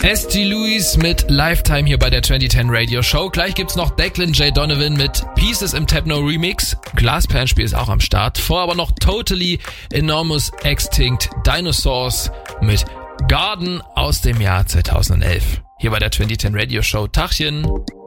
S.G. Lewis mit Lifetime hier bei der 2010 Radio Show. Gleich gibt's noch Declan J. Donovan mit Pieces im Techno Remix. Glasperlenspiel ist auch am Start. Vor aber noch Totally Enormous Extinct Dinosaurs mit Garden aus dem Jahr 2011. Hier bei der 2010 Radio Show. Tachchen.